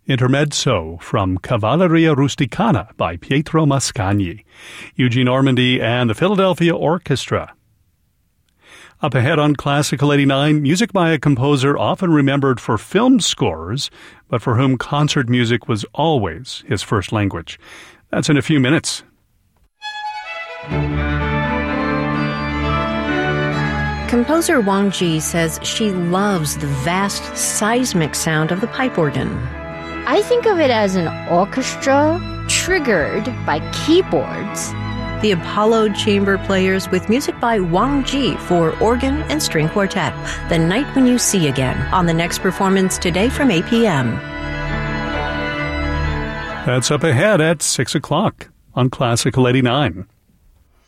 Intermezzo from Cavalleria Rusticana by Pietro Mascagni, Eugene Ormandy and the Philadelphia Orchestra. Up ahead on Classical 89, music by a composer often remembered for film scores, but for whom concert music was always his first language. That's in a few minutes. Composer Wang Ji says she loves the vast seismic sound of the pipe organ. I think of it as an orchestra triggered by keyboards. The Apollo Chamber Players with music by Wang Ji for organ and string quartet. The Night When You See Again on the next performance today from 8 p.m. That's up ahead at 6 o'clock on Classical 89.